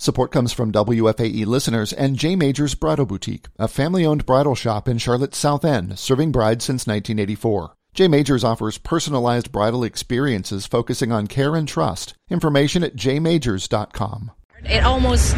Support comes from WFAE listeners and J. Majors Bridal Boutique, a family-owned bridal shop in Charlotte's South End, serving brides since 1984. J. Majors offers personalized bridal experiences focusing on care and trust. Information at jmajors.com. It almost.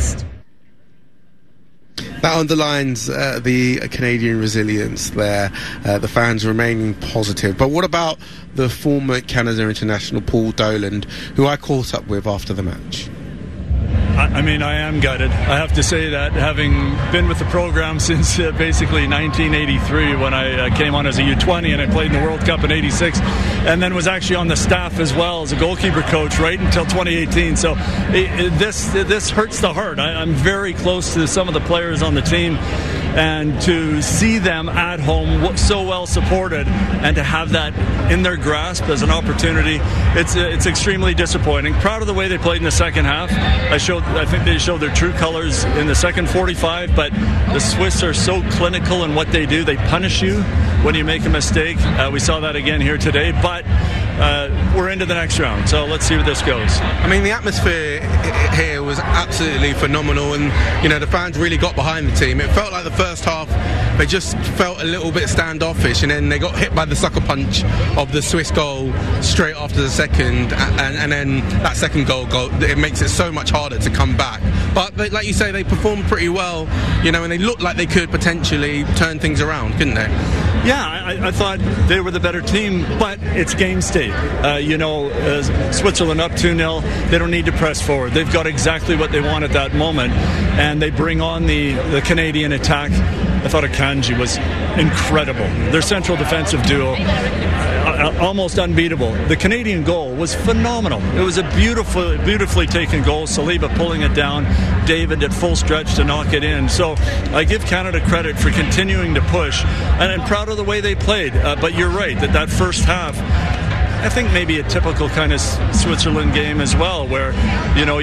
That underlines the Canadian resilience there, the fans remaining positive. But what about the former Canada international Paul Dolan, who I caught up with after the match? I mean, I am gutted. I have to say that, having been with the program since basically 1983, when I came on as a U20 and I played in the World Cup in 86, and then was actually on the staff as well as a goalkeeper coach right until 2018. So this hurts the heart. I'm very close to some of the players on the team, and to see them at home so well supported and to have that in their grasp as an opportunity, it's extremely disappointing. Proud of the way they played in the second half. I think they showed their true colors in the second 45, but the Swiss are so clinical in what they do. They punish you when you make a mistake. We saw that again here today, but we're into the next round, so let's see where this goes. I mean, the atmosphere here was absolutely phenomenal, and you know, the fans really got behind the team. It felt like the first half they just felt a little bit standoffish, and then they got hit by the sucker punch of the Swiss goal straight after the second, and then that second goal, it makes it so much harder to come back. But they, like you say, they performed pretty well, you know, and they looked like they could potentially turn things around, couldn't they? Yeah, I thought they were the better team, but it's game state. Switzerland up 2-0, they don't need to press forward. They've got exactly what they want at that moment, and they bring on the Canadian attack. I thought Akanji was incredible. Their central defensive duo, almost unbeatable. The Canadian goal was phenomenal. It was a beautifully taken goal. Saliba pulling it down, David at full stretch to knock it in. So I give Canada credit for continuing to push, and I'm proud of the way they played. But you're right, that first half, I think maybe a typical kind of Switzerland game as well, where you know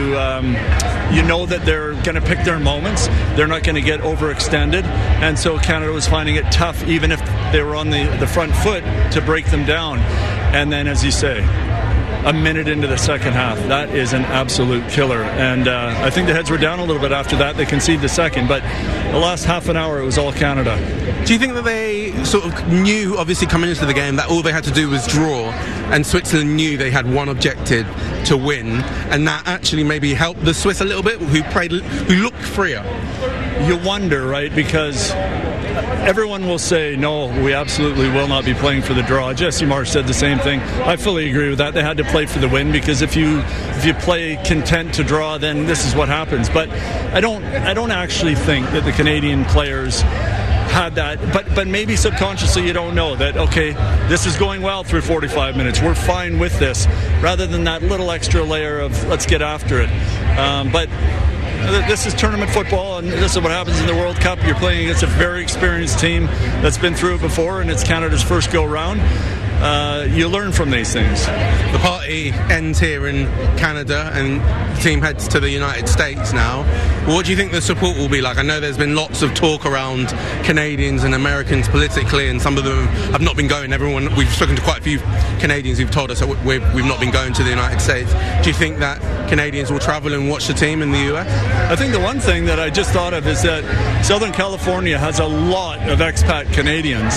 that they're going to pick their moments. They're not going to get overextended, and so Canada was finding it tough, even if they were on the front foot, to break them down. And then, as you say, a minute into the second half, that is an absolute killer. And I think the heads were down a little bit after that. They conceded the second, but the last half an hour, it was all Canada. Do you think that they sort of knew, obviously coming into the game, that all they had to do was draw, and Switzerland knew they had one objective to win, and that actually maybe helped the Swiss a little bit, who looked freer? You wonder, right? Because everyone will say, no, we absolutely will not be playing for the draw. Jesse Marsh said the same thing. I fully agree with that. They had to play for the win, because if you play content to draw, then this is what happens. But I don't actually think that the Canadian players had that, but maybe subconsciously you don't know that, okay, this is going well through 45 minutes, we're fine with this, rather than that little extra layer of let's get after it. But this is tournament football, and this is what happens in the World Cup. You're playing against a very experienced team that's been through it before, and it's Canada's first go-round. You learn from these things. The party ends here in Canada, and the team heads to the United States now. What do you think the support will be like? I know there's been lots of talk around Canadians and Americans politically, and some of them have not been going. We've spoken to quite a few Canadians who've told us that we've not been going to the United States. Do you think that Canadians will travel and watch the team in the US? I think the one thing that I just thought of is that Southern California has a lot of expat Canadians.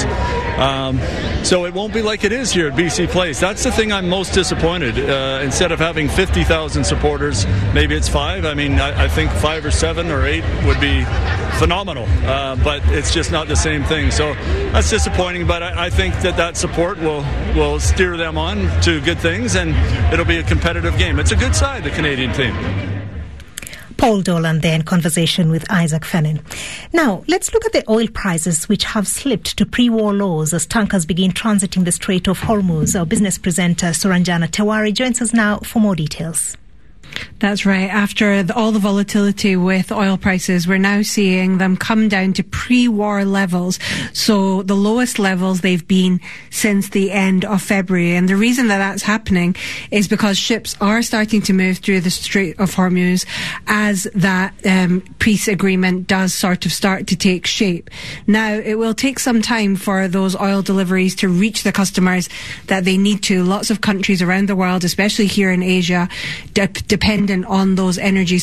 So it won't be like it is here at BC Place. That's the thing I'm most disappointed. Instead of having 50,000 supporters, maybe it's 5. I mean, I think 5 or 7 or 8 would be phenomenal. But it's just not the same thing. So that's disappointing. But I think that support will steer them on to good things, and it'll be a competitive game. It's a good side, the Canadian team. Paul Dolan there in conversation with Isaac Fennin. Now, let's look at the oil prices, which have slipped to pre-war lows as tankers begin transiting the Strait of Hormuz. Our business presenter, Suranjana Tewari, joins us now for more details. That's right. After all the volatility with oil prices, we're now seeing them come down to pre-war levels. So the lowest levels they've been since the end of February. And the reason that that's happening is because ships are starting to move through the Strait of Hormuz as that peace agreement does sort of start to take shape. Now, it will take some time for those oil deliveries to reach the customers that they need to. Lots of countries around the world, especially here in Asia, dependent on those energy